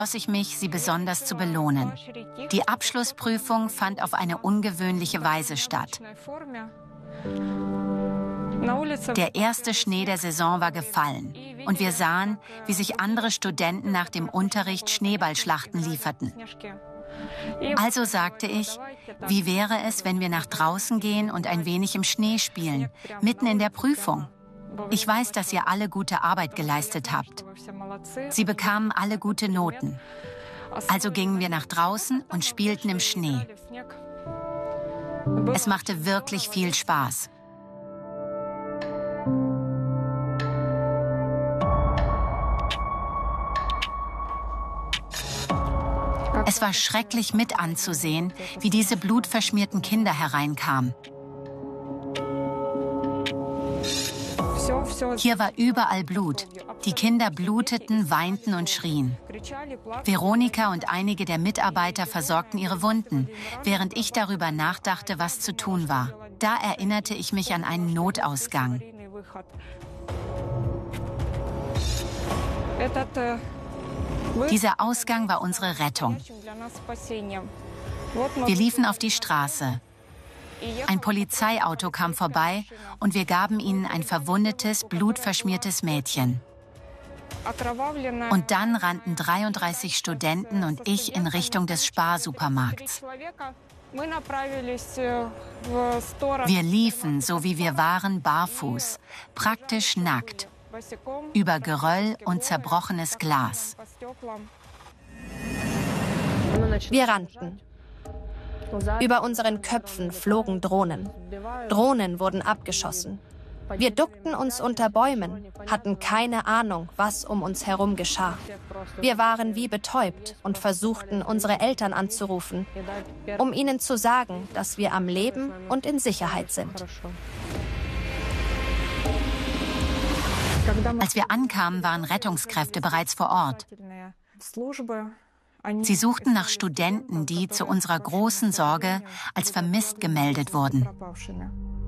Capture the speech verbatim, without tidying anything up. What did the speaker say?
entschloss ich mich, sie besonders zu belohnen. Die Abschlussprüfung fand auf eine ungewöhnliche Weise statt. Der erste Schnee der Saison war gefallen und wir sahen, wie sich andere Studenten nach dem Unterricht Schneeballschlachten lieferten. Also sagte ich, wie wäre es, wenn wir nach draußen gehen und ein wenig im Schnee spielen, mitten in der Prüfung? Ich weiß, dass ihr alle gute Arbeit geleistet habt. Sie bekamen alle gute Noten. Also gingen wir nach draußen und spielten im Schnee. Es machte wirklich viel Spaß. Es war schrecklich mit anzusehen, wie diese blutverschmierten Kinder hereinkamen. Hier war überall Blut. Die Kinder bluteten, weinten und schrien. Veronika und einige der Mitarbeiter versorgten ihre Wunden, während ich darüber nachdachte, was zu tun war. Da erinnerte ich mich an einen Notausgang. Dieser Ausgang war unsere Rettung. Wir liefen auf die Straße. Ein Polizeiauto kam vorbei und wir gaben ihnen ein verwundetes, blutverschmiertes Mädchen. Und dann rannten dreiunddreißig Studenten und ich in Richtung des Sparsupermarkts. Wir liefen, so wie wir waren, barfuß, praktisch nackt, über Geröll und zerbrochenes Glas. Wir rannten. Über unseren Köpfen flogen Drohnen. Drohnen wurden abgeschossen. Wir duckten uns unter Bäumen, hatten keine Ahnung, was um uns herum geschah. Wir waren wie betäubt und versuchten, unsere Eltern anzurufen, um ihnen zu sagen, dass wir am Leben und in Sicherheit sind. Als wir ankamen, waren Rettungskräfte bereits vor Ort. Sie suchten nach Studenten, die zu unserer großen Sorge als vermisst gemeldet wurden.